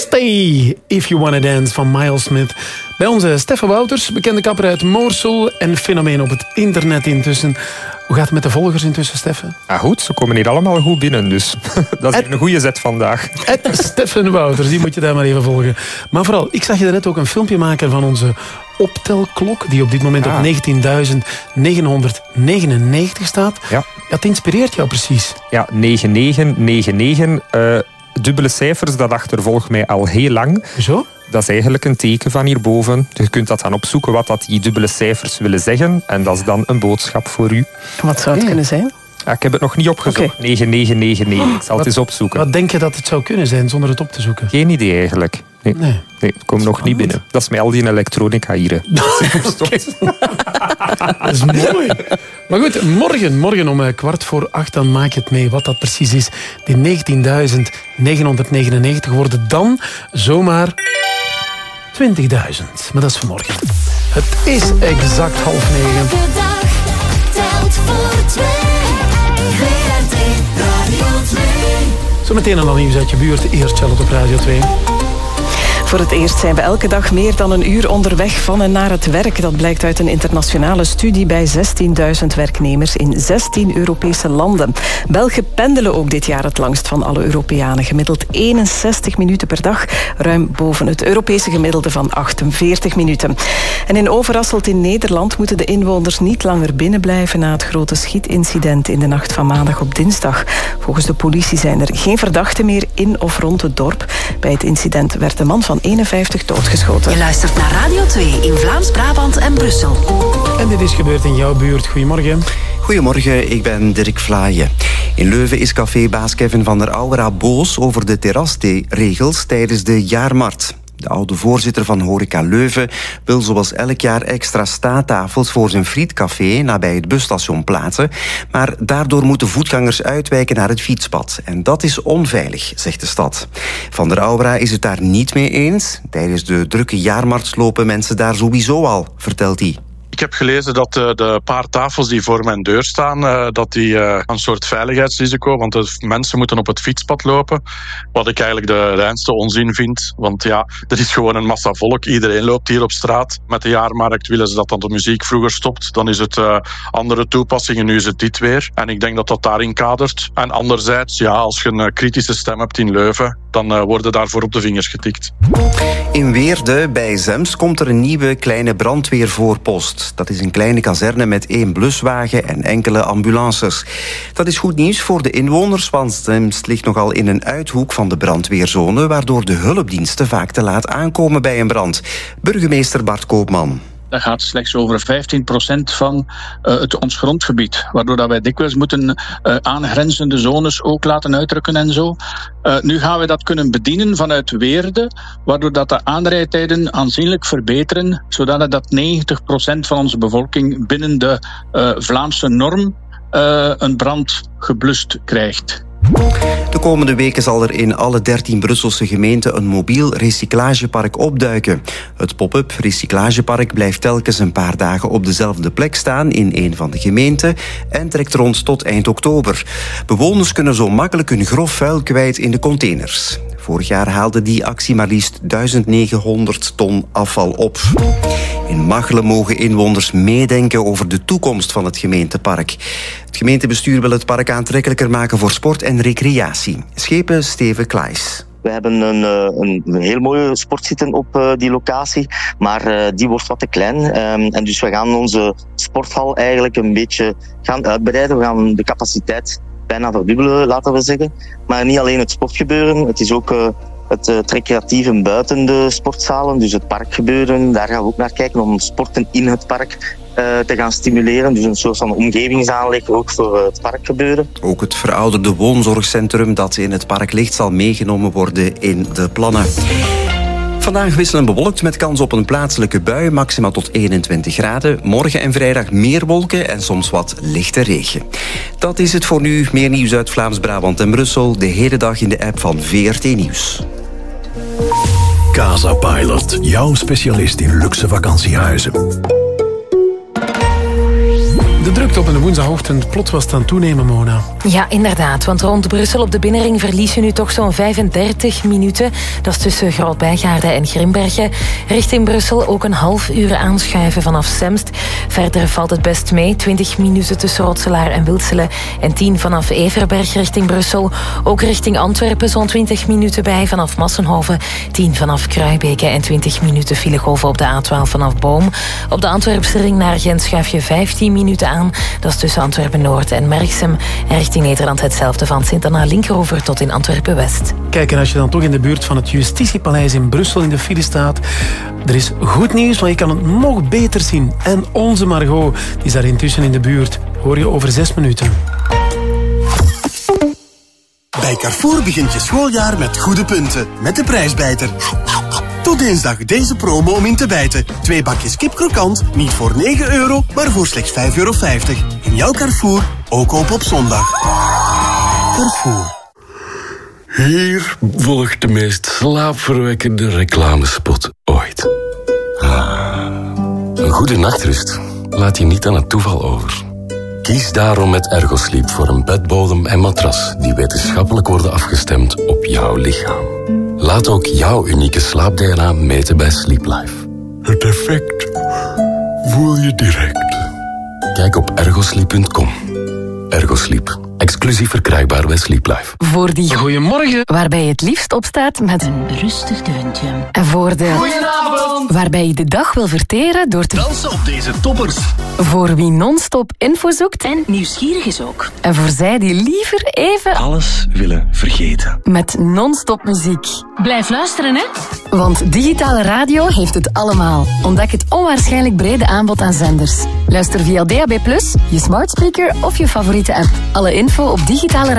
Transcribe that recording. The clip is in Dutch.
Stay If You Wanna Dance van Miles Smith. Bij onze Stefan Wouters, bekende kapper uit Moorsel en fenomeen op het internet intussen. Hoe gaat het met de volgers intussen, Stefan? Ah, goed, ze komen hier allemaal goed binnen, dus dat is een goede zet vandaag. Stefan Wouters, die moet je daar maar even volgen. Maar vooral, ik zag je net ook een filmpje maken van onze optelklok, die op dit moment op 19.999 staat. Ja. Dat inspireert jou precies. Ja, 9999. Dubbele cijfers, dat achtervolgt mij al heel lang. Zo? Dat is eigenlijk een teken van hierboven. Je kunt dat gaan opzoeken wat dat die dubbele cijfers willen zeggen. En dat is dan een boodschap voor u. Wat zou het kunnen zijn? Ja, ik heb het nog niet opgezocht. 9999. Ik zal het eens opzoeken. Wat denk je dat het zou kunnen zijn zonder het op te zoeken? Geen idee eigenlijk. Nee, het komt nog niet binnen. Dat is met al die elektronica hier. Dat is mooi. Maar goed, morgen om 7:15 dan maak je het mee wat dat precies is. Die 19.999 worden dan zomaar 20.000. Maar dat is vanmorgen. Het is exact 8:30. Elke dag telt voor twee. VRT Radio 2. Zometeen al nieuws uit je buurt. Eerst Charlotte op Radio 2. Voor het eerst zijn we elke dag meer dan een uur onderweg van en naar het werk. Dat blijkt uit een internationale studie bij 16.000 werknemers in 16 Europese landen. Belgen pendelen ook dit jaar het langst van alle Europeanen. Gemiddeld 61 minuten per dag, ruim boven het Europese gemiddelde van 48 minuten. En in Overasselt in Nederland moeten de inwoners niet langer binnenblijven na het grote schietincident in de nacht van maandag op dinsdag. Volgens de politie zijn er geen verdachten meer in of rond het dorp. Bij het incident werd de man van 51 doodgeschoten. Je luistert naar Radio 2 in Vlaams-Brabant en Brussel. En dit is gebeurd in jouw buurt. Goedemorgen. Goedemorgen, ik ben Dirk Vlaaien. In Leuven is cafébaas Kevin van der Aura boos over de terrasregels tijdens de jaarmarkt. De oude voorzitter van Horeca Leuven wil zoals elk jaar extra staattafels voor zijn frietcafé nabij het busstation plaatsen. Maar daardoor moeten voetgangers uitwijken naar het fietspad. En dat is onveilig, zegt de stad. Van der Aura is het daar niet mee eens. Tijdens de drukke jaarmarkt lopen mensen daar sowieso al, vertelt hij. Ik heb gelezen dat de paar tafels die voor mijn deur staan, dat die een soort veiligheidsrisico, want de mensen moeten op het fietspad lopen. Wat ik eigenlijk de reinste onzin vind. Want ja, er is gewoon een massa volk. Iedereen loopt hier op straat. Met de jaarmarkt willen ze dat dan de muziek vroeger stopt. Dan is het andere toepassingen. Nu is het dit weer. En ik denk dat dat daarin kadert. En anderzijds, ja, als je een kritische stem hebt in Leuven, dan worden daarvoor op de vingers getikt. In Weerde bij Zems komt er een nieuwe kleine brandweervoorpost. Dat is een kleine kazerne met 1 bluswagen en enkele ambulances. Dat is goed nieuws voor de inwoners, want Zems ligt nogal in een uithoek van de brandweerzone, waardoor de hulpdiensten vaak te laat aankomen bij een brand. Burgemeester Bart Koopman. Dat gaat slechts over 15% van ons grondgebied. Waardoor dat wij dikwijls moeten aangrenzende zones ook laten uitrukken en zo. Nu gaan we dat kunnen bedienen vanuit Weerde, waardoor dat de aanrijdtijden aanzienlijk verbeteren, zodat dat 90% van onze bevolking binnen de Vlaamse norm een brand geblust krijgt. De komende weken zal er in alle 13 Brusselse gemeenten een mobiel recyclagepark opduiken. Het pop-up recyclagepark blijft telkens een paar dagen op dezelfde plek staan in een van de gemeenten en trekt rond tot eind oktober. Bewoners kunnen zo makkelijk hun grof vuil kwijt in de containers. Vorig jaar haalde die actie maar liefst 1900 ton afval op. In Machelen mogen inwoners meedenken over de toekomst van het gemeentepark. Het gemeentebestuur wil het park aantrekkelijker maken voor sport en recreatie. Schepen Steven Klaes. We hebben een heel mooie sport zitten op die locatie, maar die wordt wat te klein. En dus we gaan onze sporthal eigenlijk een beetje gaan uitbreiden. We gaan de capaciteit bijna verdubbelen, laten we zeggen. Maar niet alleen het sportgebeuren, het is ook het recreatieve buiten de sportzalen, dus het parkgebeuren. Daar gaan we ook naar kijken om sporten in het park te gaan stimuleren. Dus een soort van omgevingsaanleg ook voor het parkgebeuren. Ook het verouderde woonzorgcentrum dat in het park ligt zal meegenomen worden in de plannen. Vandaag wisselend bewolkt met kans op een plaatselijke bui, maximaal tot 21 graden. Morgen en vrijdag meer wolken en soms wat lichte regen. Dat is het voor nu. Meer nieuws uit Vlaams-Brabant en Brussel. De hele dag in de app van VRT Nieuws. Casa Pilot, jouw specialist in luxe vakantiehuizen. De drukte op een woensdagochtend plots was het aan toenemen, Mona. Ja, inderdaad. Want rond Brussel op de binnenring verlies je nu toch zo'n 35 minuten. Dat is tussen Groot-Bijgaarde en Grimbergen. Richting Brussel ook een half uur aanschuiven vanaf Semst. Verder valt het best mee. 20 minuten tussen Rotselaar en Wilselen. En 10 vanaf Everberg richting Brussel. Ook richting Antwerpen zo'n 20 minuten bij vanaf Massenhoven. 10 vanaf Kruibeke en 20 minuten filegolven op de A12 vanaf Boom. Op de Antwerpse ring naar Gent schuif je 15 minuten aan. Dat is tussen Antwerpen-Noord en Merksem. En richting Nederland hetzelfde van Sint-Anna Linkeroever tot in Antwerpen-West. Kijk, en als je dan toch in de buurt van het Justitiepaleis in Brussel in de file staat, er is goed nieuws, want je kan het nog beter zien. En onze Margot, die is daar intussen in de buurt. Hoor je over 6 minuten. Bij Carrefour begint je schooljaar met goede punten. Met de prijsbijter. Tot dinsdag deze promo om in te bijten. 2 bakjes kip krokant, niet voor €9, maar voor slechts €5,50. In jouw Carrefour, ook open op zondag. Carrefour. Hier volgt de meest slaapverwekkende reclamespot ooit. Een goede nachtrust laat je niet aan het toeval over. Kies daarom met Ergosleep voor een bedbodem en matras die wetenschappelijk worden afgestemd op jouw lichaam. Laat ook jouw unieke slaap-DNA meten bij Sleep Life. Het effect voel je direct. Kijk op ergosleep.com. Ergosleep. Exclusief verkrijgbaar bij Sleep Life. Voor die Goedemorgen. waarbij je het liefst opstaat met een Rustig deuntje. En voor de Goedenavond. waarbij je de dag wil verteren door te Dansen op deze toppers. voor wie non-stop info zoekt En nieuwsgierig is ook. en voor zij die liever even Alles willen vergeten. met non-stop muziek. Blijf luisteren, hè. Want digitale radio heeft het allemaal. Ontdek het onwaarschijnlijk brede aanbod aan zenders. Luister via DAB+, je smart speaker of je favoriete app. Alle info op digitale